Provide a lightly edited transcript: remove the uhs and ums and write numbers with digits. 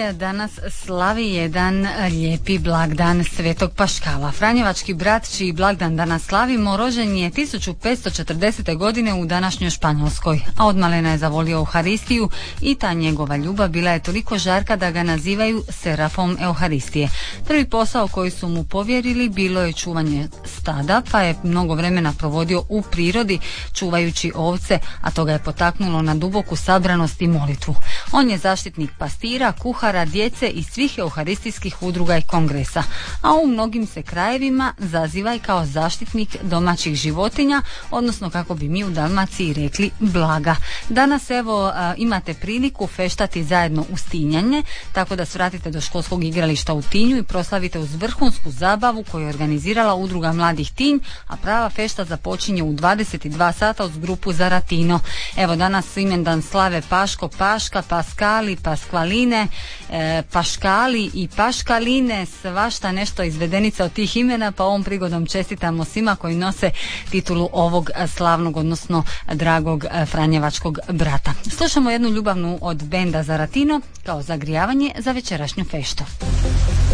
danas slavi jedan lijepi blagdan Svetog Paškala. Franjevački brat čiji blagdan danas slavimo rođen je 1540. godine u današnjoj Španjolskoj, a od malena je zavolio Euharistiju i ta njegova ljubav bila je toliko žarka da ga nazivaju Serafom Euharistije. Prvi posao koji su mu povjerili bilo je čuvanje stada, pa je mnogo vremena provodio u prirodi čuvajući ovce, a to ga je potaknulo na duboku sabranost i molitvu. On je zaštitnik pastira, kuhara, djece i svih euharistijskih udruga i kongresa, a u mnogim se krajevima zaziva i kao zaštitnik domaćih životinja, odnosno kako bi mi u Dalmaciji rekli blaga. Danas evo imate priliku feštati zajedno uz tinjanje, tako da svratite do školskog igrališta u Tinju i proslavite uz vrhunsku zabavu koju je organizirala udruga Mladih Tinj, a prava fešta započinje u 22 sata uz grupu Zaratino. Evo danas imendan slave Paško, Paška, Paskali, Paskvaline, Paškali i Paškaline, svašta nešto izvedenica od tih imena, pa ovom prigodom čestitamo svima koji nose titulu ovog slavnog, odnosno dragog franjevačkog brata. Slušamo jednu ljubavnu od benda Zaratino kao zagrijavanje za večerašnju feštu.